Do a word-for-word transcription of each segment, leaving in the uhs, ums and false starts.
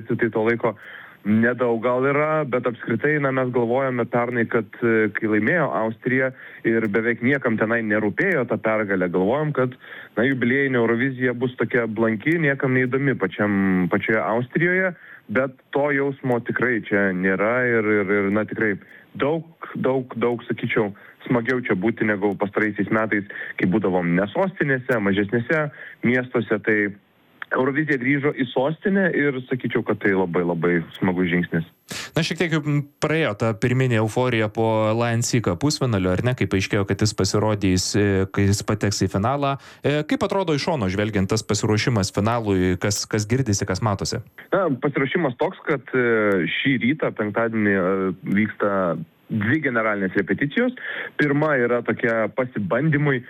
tai to laiko nedaug gal yra, bet apskritai na, mes galvojame pernai, kad kai laimėjo Austrija ir beveik niekam tenai nerūpėjo tą pergalę, galvojom, kad na, jubiliejinė Eurovizija bus tokia blanki, niekam neįdomi pačiam, pačioje Austrijoje, bet to jausmo tikrai čia nėra ir, ir, ir na, tikrai daug, daug, daug, sakyčiau, smagiau čia būti negu pastaraisiais metais, kai būdavom ne sostinėse, mažesnėse miestuose, tai Eurovizija grįžo į sostinę ir sakyčiau, kad tai labai labai smagus žingsnis. Na, šiek tiek praėjo ta pirminė euforija po Lion Seeką pusfinalio, ar ne, kaip aiškėjo, kad jis pasirodys, kai jis pateks į finalą. Kaip atrodo iš šono žvelgiant tas pasiruošimas finalui, kas, kas girdisi, kas matosi? Na, pasiruošimas toks, kad šį rytą, penktadienį, vyksta dvi generalinės repeticijos. Pirma yra tokia pasibandymui,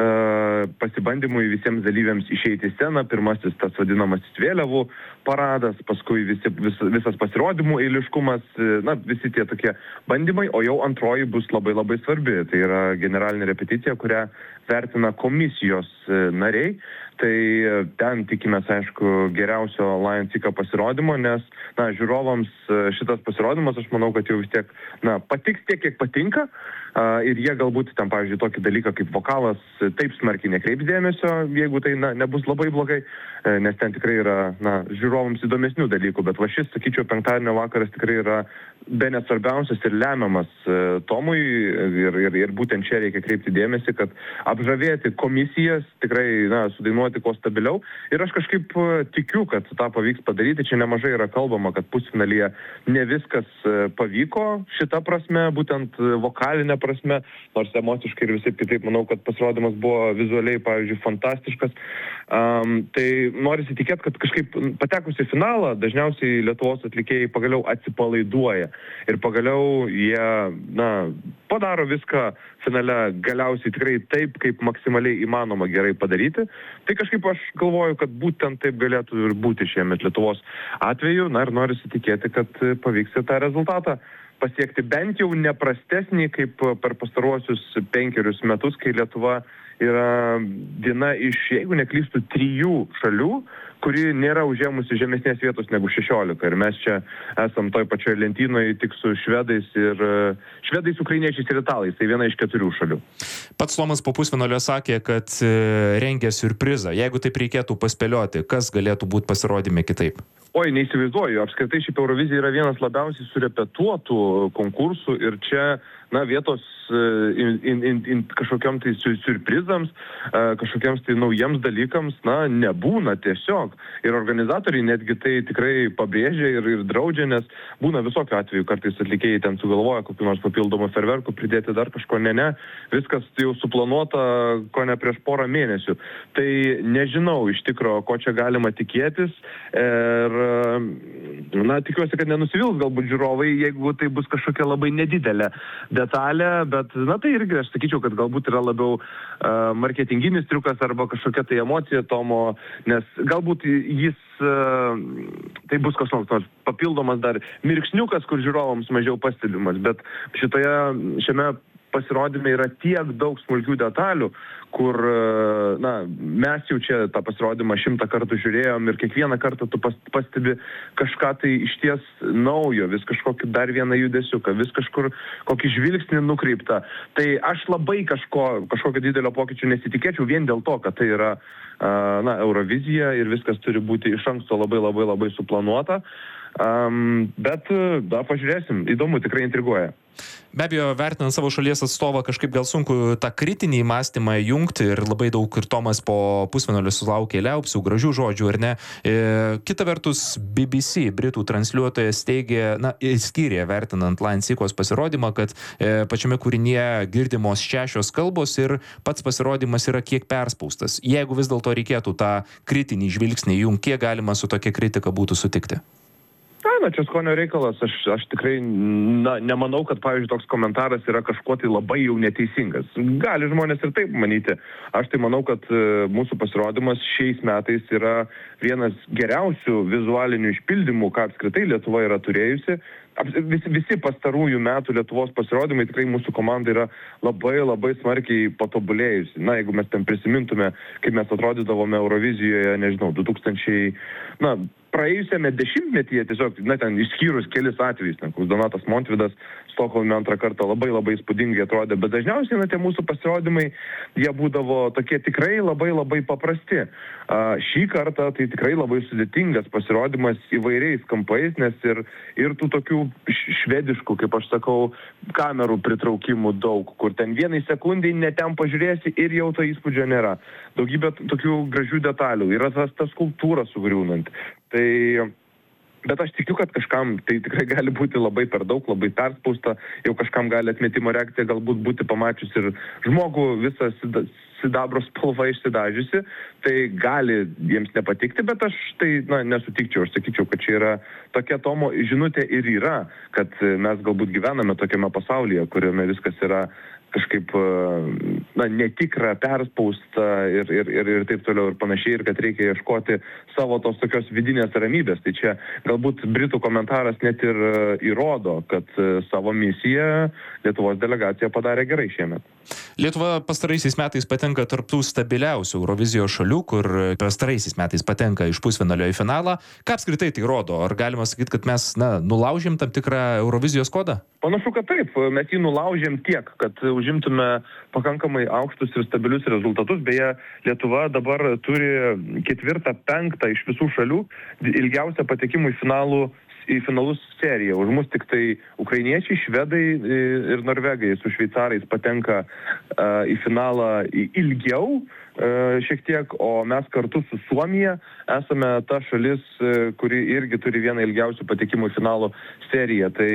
uh, pasibandymui visiems dalyviams išeiti į sceną. Pirmasis tas vadinamasis vėliavų paradas, paskui visi, vis, visas pasirodymų eiliškumas, na, visi tie tokie bandymai, o jau antroji bus labai labai svarbi. Tai yra generalinė repeticija, kurią vertina komisijos nariai. Tai ten tikimės, aišku, geriausio Lion Seeką pasirodymo, nes, na, žiūrovams šitas pasirodymas, aš manau, kad jau vis tiek, na, patiks tiek, kiek patinka. Uh, ir jie galbūt ten, pavyzdžiui, tokį dalyką kaip vokalas taip smarkiai nekreips dėmesio, jeigu tai, na, nebus labai blogai, nes ten tikrai yra, na, žiūrovams įdomesnių dalykų, bet va šis, sakyčiau, penktadienio vakaras tikrai yra bene svarbiausias ir lemiamas uh, Tomui ir, ir, ir būtent čia reikia kreipti dėmesį, kad apžavėti komisijas, tikrai, na, sudainuoti kuo stabiliau. Ir aš kažkaip uh, tikiu, kad tą pavyks padaryti. Čia nemažai yra kalbama, kad pusfinalyje ne viskas uh, pavyko šita prasme, būtent uh, vokalinė prasme, nors emociškai ir visai kitaip, manau, kad pasirodymas buvo vizualiai, pavyzdžiui, fantastiškas. Um, tai norisi tikėti, kad kažkaip patekus į finalą, dažniausiai Lietuvos atlikėjai pagaliau atsipalaiduoja ir pagaliau jie, na, padaro viską finale galiausiai tikrai taip, kaip maksimaliai įmanoma gerai padaryti. Tai kažkaip aš galvoju, kad būtent taip galėtų ir būti šiemet Lietuvos atveju, na ir norisi tikėti, kad pavyks tą rezultatą pasiekti bent jau neprastesnį kaip per pastaruosius penkerius metus, kai Lietuva yra viena iš, jeigu neklystų, trijų šalių, kuri nėra užėmusi žemesnės vietos negu šešiolika. Ir mes čia esam toj pačioj lentynoje tik su švedais ir švedais, ukrainiečiais ir italais. Tai viena iš keturių šalių. Pats Tomas po pusfinalio sakė, kad rengia siurprizą. Jeigu taip reikėtų paspėlioti, kas galėtų būti pasirodyme kitaip? Oi, neįsivaizduoju. Apskritai šiaip Eurovizija yra vienas labiausiai surepetuotų konkursų ir čia, na, vietos in, in, in, in, kažkokiam tai siurprizams, kažkokiams tai naujiems dalykams, na, nebūna tiesiog. Ir organizatoriai netgi tai tikrai pabrėžia ir, ir draudžia, nes būna visokių atvejų, kartais atlikėjai ten sugalvoja kokių nors papildomų ferverkų, pridėti dar kažko, ne, ne. Viskas jau suplanuota, ko ne prieš porą mėnesių. Tai nežinau iš tikro, ko čia galima tikėtis. Ir, na, tikiuosi, kad nenusivils galbūt žiūrovai, jeigu tai bus kažkokia labai nedidelė detalė, bet, na, tai irgi aš sakyčiau, kad galbūt yra labiau uh, marketinginis triukas arba kažkokia tai emocija Tomo, nes galbūt jis, uh, tai bus kažkoks nors papildomas dar mirksniukas, kur žiūrovams mažiau pastebimas, bet šitoje, šiame pasirodyme yra tiek daug smulkių detalių, kur, na, mes jau čia tą pasirodymą šimtą kartų žiūrėjom ir kiekvieną kartą tu pastebi kažką tai išties naujo, vis kažkokį dar vieną judesiuką, vis kažkur kokį žvilgsnį nukreiptą. Tai aš labai kažko, kažkokio didelio pokyčio nesitikėčiau vien dėl to, kad tai yra, na, Eurovizija ir viskas turi būti iš anksto labai labai labai suplanuota. Um, bet, da, pažiūrėsim, įdomu, tikrai intriguoja. Be abejo, vertinant savo šalies atstovą, kažkaip gal sunku tą kritinį mąstymą jungti ir labai daug ir Tomas po pusfinalio sulaukė liaupsių, gražių žodžių, ar ne. E, kita vertus, B B C, Britų transliuotojas, teigė, na, skyrė vertinant Lion Seekos pasirodymą, kad e, pačiame kūrinyje girdimos šešios kalbos ir pats pasirodymas yra kiek perspaustas. Jeigu vis dėlto reikėtų tą kritinį žvilgsnį jungti, kiek galima su tokia kritika būtų sutikti? Na, čia skonio reikalas. Aš, aš tikrai na, nemanau, kad, pavyzdžiui, toks komentaras yra kažkuo tai labai jau neteisingas. Gali žmonės ir taip manyti. Aš tai manau, kad mūsų pasirodymas šiais metais yra vienas geriausių vizualinių išpildymų, ką apskritai Lietuva yra turėjusi. Visi, visi pastarųjų metų Lietuvos pasirodymai tikrai mūsų komanda yra labai labai smarkiai patobulėjusi. Na, jeigu mes ten prisimintume, kaip mes atrodydavome Eurovizijoje, nežinau, du tūkstančiai, na, praėjusiame dešimtmetyje tiesiog, na ten išskyrus kelis atvejus, ten, kur Donatas Montvydas Stokholme antrą kartą labai labai įspūdingai atrodė, bet dažniausiai na, tie mūsų pasirodymai, jie būdavo tokie tikrai labai labai paprasti. A, šį kartą tai tikrai labai sudėtingas pasirodymas įvairiais kampais, nes ir, ir tų tokių švediškų, kaip aš sakau, kamerų pritraukimų daug, kur ten vienai sekundai netem pažiūrėsi ir jau to įspūdžio nėra. Daugybė tokių gražių detalių, yra tas, tas skulptūra sugriūnant. Tai... Bet aš tikiu, kad kažkam tai tikrai gali būti labai per daug, labai perspausta, jau kažkam gali atmetimo reakcija galbūt būti pamačius ir žmogų visą sidabro spalvą išsidažiusi, tai gali jiems nepatikti, bet aš tai na, nesutikčiau, aš sakyčiau, kad čia yra tokia Tomo žinutė ir yra, kad mes galbūt gyvename tokiame pasaulyje, kuriame viskas yra kažkaip na, netikra, perspausta ir, ir, ir, ir taip toliau ir panašiai, ir kad reikia ieškoti savo tos tokios vidinės ramybės. Tai čia galbūt Britų komentaras net ir įrodo, kad savo misiją Lietuvos delegacija padarė gerai šiemet. Lietuva pastaraisiais metais patenka tarp tų stabiliausių Eurovizijos šalių, kur pastaraisiais metais patenka iš pusfinalio į finalą. Ką apskritai tai rodo? Ar galima sakyti, kad mes na, nulaužėm tam tikrą Eurovizijos kodą? Panašu, kad taip. Mes jį nulaužėm tiek, kad užimtume pakankamai aukštus ir stabilius rezultatus. Beje, Lietuva dabar turi ketvirtą, penktą iš visų šalių ilgiausią patekimų į finalų į finalus seriją. Už mus tik tai ukrainiečiai, švedai ir norvegai su šveicarais patenka uh, į finalą ilgiau uh, šiek tiek, o mes kartu su Suomija esame ta šalis, uh, kuri irgi turi vieną ilgiausių patekimų į finalo seriją. Tai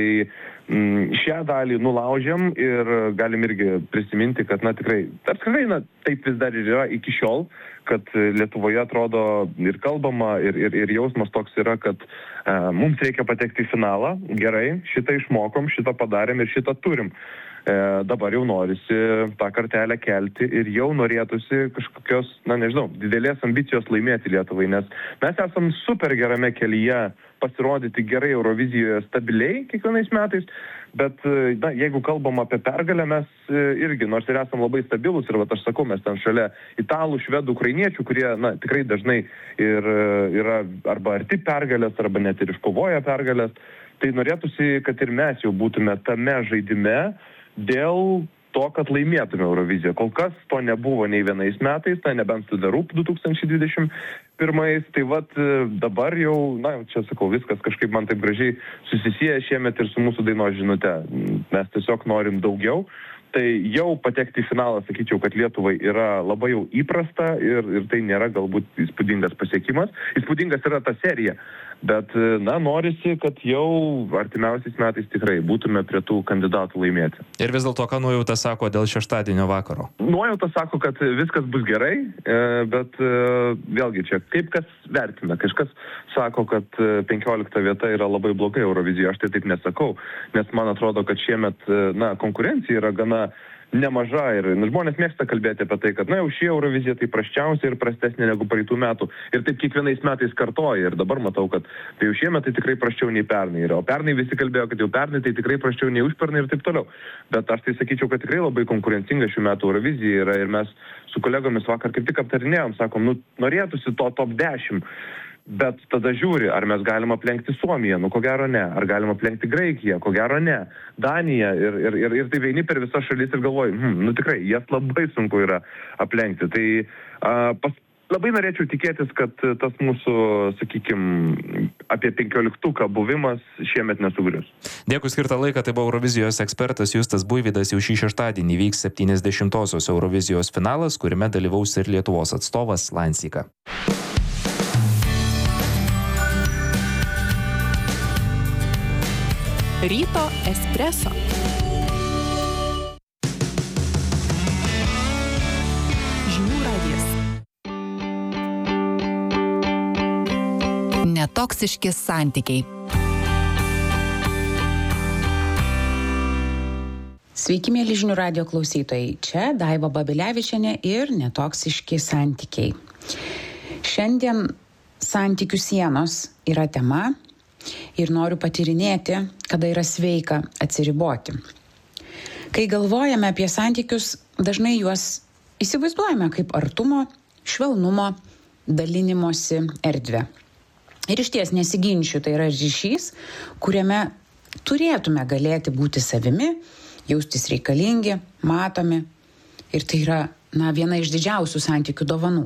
mm, šią dalį nulaužėm ir galim irgi prisiminti, kad na tikrai, apskritai, na taip vis dar ir yra iki šiol, kad Lietuvoje atrodo ir kalbama, ir, ir, ir jausmas toks yra, kad e, mums reikia patekti į finalą. Gerai, šitą išmokom, šitą padarėm ir šitą turim. E, dabar jau norisi tą kartelę kelti ir jau norėtųsi kažkokios, na nežinau, didelės ambicijos laimėti Lietuvai, nes mes esam super gerame kelyje pasirodyti gerai Eurovizijoje stabiliai kiekvienais metais, bet na, jeigu kalbam apie pergalę, mes irgi, nors ir esam labai stabilus, ir vat, aš sakau, mes ten šalia italų, švedų, ukrainiečių, kurie na, tikrai dažnai ir yra arba arti pergalės, arba net ir iškovoja pergalės, tai norėtųsi, kad ir mes jau būtume tame žaidime dėl to, kad laimėtume Euroviziją. Kol kas to nebuvo nei vienais metais, tai nebent su The Roop du tūkstančiai dvidešimt pirmais, tai vat dabar jau, na, čia sakau, viskas kažkaip man taip gražiai susisieja šiemet ir su mūsų dainos žinute. Mes tiesiog norim daugiau. Tai jau patekti į finalą, sakyčiau, kad Lietuvai yra labai jau įprasta ir, ir tai nėra galbūt įspūdingas pasiekimas. Įspūdingas yra ta serija, bet, na, norisi, kad jau artimiausiais metais tikrai būtume prie tų kandidatų laimėti. Ir vis dėlto, ką nuojauta sako dėl šeštadienio vakaro? Nuojauta sako, kad viskas bus gerai, bet vėlgi čia kaip kas vertina. Kažkas sako, kad penkiolikta vieta yra labai blogai Eurovizijoje. Aš tai taip nesakau, nes man atrodo, kad šiemet, na, konkurencija yra gana nemaža ir žmonės mėgsta kalbėti apie tai, kad na jau ši Eurovizija tai prasčiausia ir prastesnė negu praeitų metų. Ir taip kiekvienais metais kartoja. Ir dabar matau, kad tai jau šiemet tai tikrai prasčiau nei pernai yra. O pernai visi kalbėjo, kad jau pernai tai tikrai prasčiau nei užpernai ir taip toliau. Bet aš tai sakyčiau, kad tikrai labai konkurencinga šių metų Eurovizija yra. Ir mes su kolegomis vakar kaip tik aptarinėjom, sakom, nu norėtųsi to top dešimt. Bet tada žiūri, ar mes galim aplenkti Suomiją, nu ko gero ne, ar galim aplenkti Graikiją, ko gero ne, Daniją ir, ir, ir, ir tai veini per visas šalis ir galvoji, hm, nu tikrai, jas labai sunku yra aplenkti. Tai a, pas, labai norėčiau tikėtis, kad tas mūsų, sakykime, apie penkioliktuką buvimas šiemet nesugrius. Dėkui skirtą laiką, tai buvo Eurovizijos ekspertas Justas Buivydas. Jau šį šeštadienį vyks septyniasdešimtosios Eurovizijos finalas, kuriame dalyvaus ir Lietuvos atstovas Lansika. Ryto espreso. Žinių radijas. Netoksiški santykiai. Sveiki, mėly Žinių radijo klausytojai. Čia Daiva Babilevičienė ir netoksiški santykiai. Šiandien santykių sienos yra tema. Ir noriu patyrinėti, kada yra sveika atsiriboti. Kai galvojame apie santykius, dažnai juos įsivaizduojame kaip artumo, švelnumo, dalinimosi erdvę. Ir iš ties nesiginčiu, tai yra ryšys, kuriame turėtume galėti būti savimi, jaustis reikalingi, matomi. Ir tai yra, na, viena iš didžiausių santykių dovanų.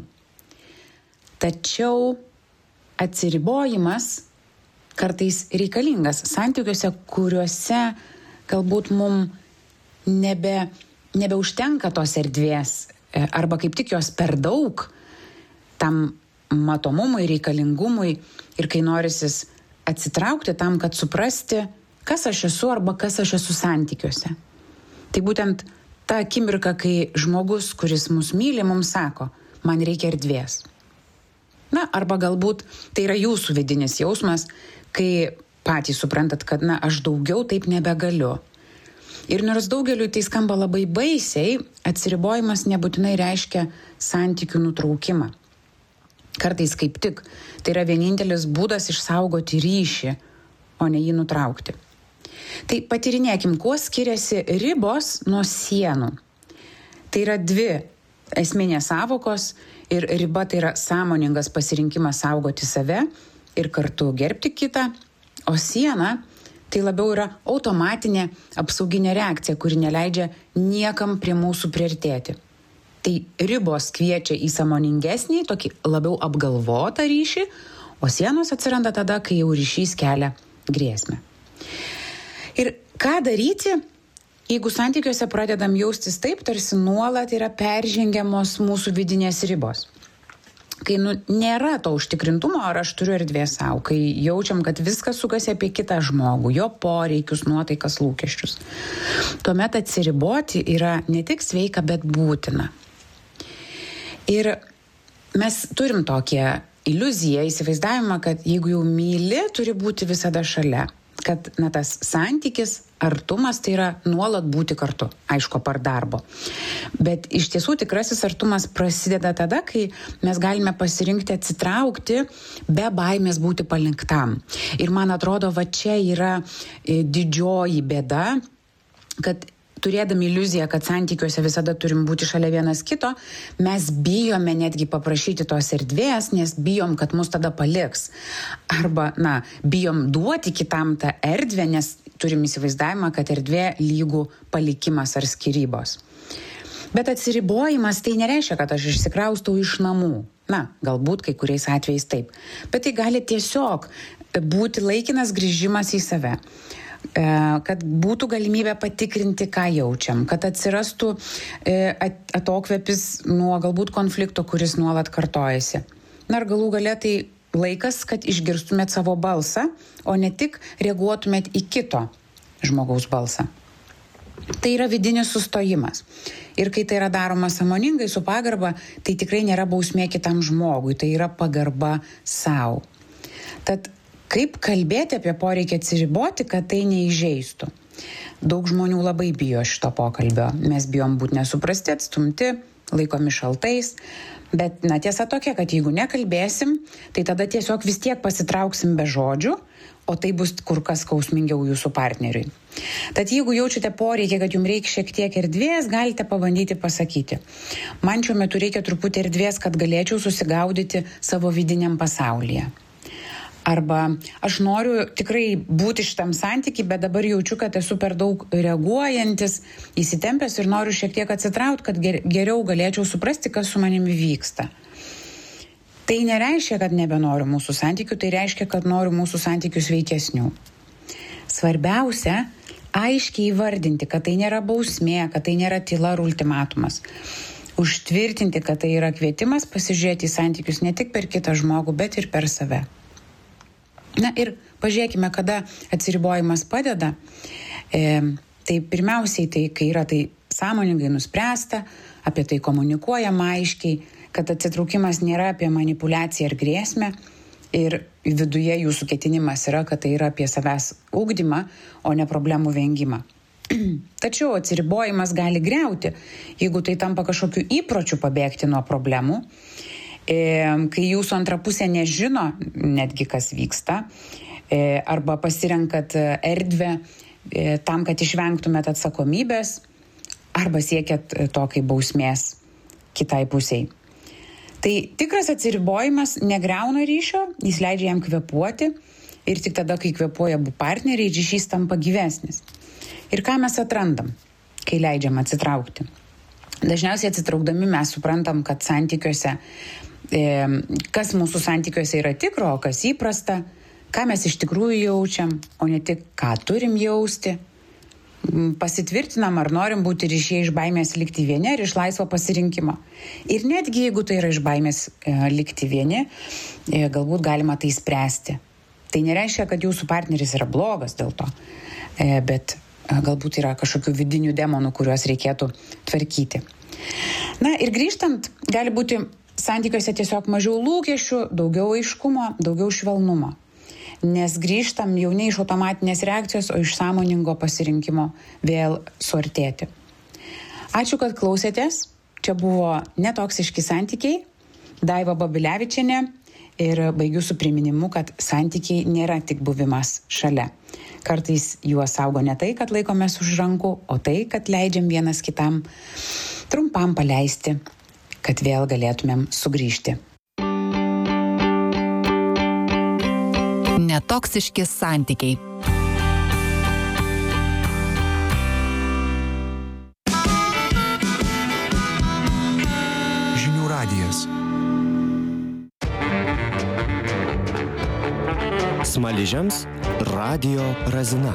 Tačiau atsiribojimas kartais reikalingas santykiuose, kuriuose galbūt mum nebe, nebeužtenka tos erdvės arba kaip tik jos per daug tam matomumui, reikalingumui ir kai norisis atsitraukti tam, kad suprasti, kas aš esu arba kas aš esu santykiuose. Tai būtent ta akimirka, kai žmogus, kuris mus myli, mums sako, man reikia erdvės. Na, arba galbūt tai yra jūsų vidinis jausmas, kai patys suprantat, kad, na, aš daugiau taip nebegaliu. Ir nors daugeliui tai skamba labai baisiai, atsiribojimas nebūtinai reiškia santykių nutraukimą. Kartais kaip tik tai yra vienintelis būdas išsaugoti ryšį, o ne jį nutraukti. Tai patyrinėkim, kuo skiriasi ribos nuo sienų. Tai yra dvi esminės sąvokos ir riba tai yra sąmoningas pasirinkimas saugoti save ir kartu gerbti kitą, o siena tai labiau yra automatinė apsauginė reakcija, kuri neleidžia niekam prie mūsų priartėti. Tai ribos kviečia į sąmoningesnį, tokį labiau apgalvotą ryšį, o sienos atsiranda tada, kai jau ryšys kelia grėsmę. Ir ką daryti, jeigu santykiuose pradedam jaustis taip, tarsi nuolat yra peržengiamos mūsų vidinės ribos? Kai nu, nėra to užtikrintumo, ar aš turiu erdvės savo, kai jaučiam, kad viskas sukasi apie kitą žmogų, jo poreikius, nuotaikas, lūkesčius. Tuomet atsiriboti yra ne tik sveika, bet būtina. Ir mes turim tokią iliuziją, įsivaizdavimą, kad jeigu jau myli, turi būti visada šalia. Kad na, tas santykis, artumas tai yra nuolat būti kartu, aišku, par darbo. Bet iš tiesų tikrasis artumas prasideda tada, kai mes galime pasirinkti atsitraukti be baimės būti palinktam. Ir man atrodo, va čia yra didžioji bėda, kad turėdami iliuziją, kad santykiuose visada turim būti šalia vienas kito, mes bijome netgi paprašyti tos erdvės, nes bijom, kad mus tada paliks. Arba, na, bijom duoti kitam tą erdvę, nes turim įsivaizdavimą, kad erdvė lygų palikimas ar skyrybos. Bet atsiribojimas tai nereiškia, kad aš išsikraustau iš namų. Na, galbūt kai kuriais atvejais taip. Bet tai gali tiesiog būti laikinas grįžimas į save. Kad būtų galimybė patikrinti, ką jaučiam, kad atsirastų atokvėpis nuo galbūt konflikto, kuris nuolat kartojasi. Na ir galų gale tai laikas, kad išgirstumėt savo balsą, o ne tik reaguotumėt į kito žmogaus balsą. Tai yra vidinis sustojimas. Ir kai tai yra daroma sąmoningai, su pagarba, tai tikrai nėra bausmė kitam žmogui, tai yra pagarba savo. Tad kaip kalbėti apie poreikį atsiriboti, kad tai neįžeistų? Daug žmonių labai bijo šito pokalbio. Mes bijom būti nesuprasti, atstumti, laikomi šaltais. Bet na, tiesa tokia, kad jeigu nekalbėsim, tai tada tiesiog vis tiek pasitrauksim be žodžių, o tai bus kur kas skausmingiau jūsų partneriui. Tad jeigu jaučiate poreikį, kad jums reikia šiek tiek erdvės, galite pabandyti pasakyti. Man šiuo metu reikia truputį erdvės, kad galėčiau susigaudyti savo vidiniam pasaulyje. Arba aš noriu tikrai būti šitam santykiui, bet dabar jaučiu, kad esu per daug reaguojantis, įsitempęs ir noriu šiek tiek atsitraukti, kad geriau galėčiau suprasti, kas su manimi vyksta. Tai nereiškia, kad nebenoriu mūsų santykių, tai reiškia, kad noriu mūsų santykių sveikesnių. Svarbiausia, aiškiai įvardinti, kad tai nėra bausmė, kad tai nėra tyla ar ultimatumas. Užtvirtinti, kad tai yra kvietimas pasižiūrėti į santykius ne tik per kitą žmogų, bet ir per save. Na ir pažiūrėkime, kada atsiribojimas padeda. E, tai pirmiausiai, tai, kai yra tai sąmoningai nuspręsta, apie tai komunikuojama aiškiai, kad atsitraukimas nėra apie manipulaciją ar grėsmę ir viduje jūsų ketinimas yra, kad tai yra apie savęs ugdymą, o ne problemų vengimą. Tačiau atsiribojimas gali griauti, jeigu tai tampa kažkokiu įpročiu pabėgti nuo problemų, kai jūsų antra pusė nežino netgi, kas vyksta, arba pasirenkat erdvę tam, kad išvengtumėt atsakomybės, arba siekėt to kaip bausmės kitai pusiai. Tai tikras atsiribojimas negriauna ryšio, jis leidžia jam kvėpuoti ir tik tada, kai kvėpuoja abu partneriai, ryšys tampa gyvesnis. Ir ką mes atrandam, kai leidžiam atsitraukti? Dažniausiai atsitraukdami mes suprantam, kad santykiuose, e, kas mūsų santykiuose yra tikro, o kas įprasta, ką mes iš tikrųjų jaučiam, o ne tik ką turim jausti. Pasitvirtinam, ar norim būti ryšyje iš baimės likti vieni ar iš laisvo pasirinkimo. Ir netgi jeigu tai yra iš baimės e, likti vieni, e, galbūt galima tai spręsti. Tai nereiškia, kad jūsų partneris yra blogas dėl to, e, bet e, galbūt yra kažkokių vidinių demonų, kuriuos reikėtų tvarkyti. Na ir grįžtant, gali būti santykiuose tiesiog mažiau lūkesčių, daugiau aiškumo, daugiau švelnumo. Nes grįžtam jau ne iš automatinės reakcijos, o iš sąmoningo pasirinkimo vėl suartėti. Ačiū, kad klausėtės. Čia buvo Netoksiški santykiai. Daiva Babilevičienė ir baigiu su priminimu, kad santykiai nėra tik buvimas šalia. Kartais juos saugo ne tai, kad laikomės už rankų, o tai, kad leidžiam vienas kitam trumpam paleisti, kad vėl galėtumėm sugrįžti. Netoksiški santykiai. Žinių radijas. Smaližiams radijo razina.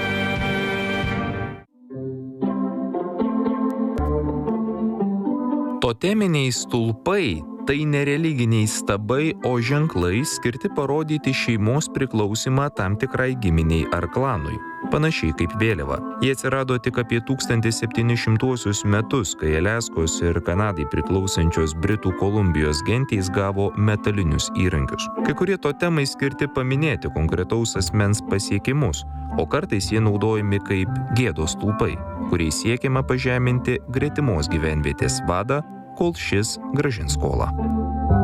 Toteminiai stulpai tai nereliginiai stabai, o ženklai skirti parodyti šeimos priklausimą tam tikrai giminiai ar klanui. Panašiai kaip vėliava. Jie atsirado tik apie tūkstantis septyni šimtuosius metus, kai Aliaskos ir Kanadai priklausančios Britų Kolumbijos gentys gavo metalinius įrankius. Kai kurie totemai skirti paminėti konkretaus asmens pasiekimus, o kartais jie naudojami kaip gėdos stulpai, kuriais siekiama pažeminti gretimos gyvenvietės vadą, kol šis grąžins skolą.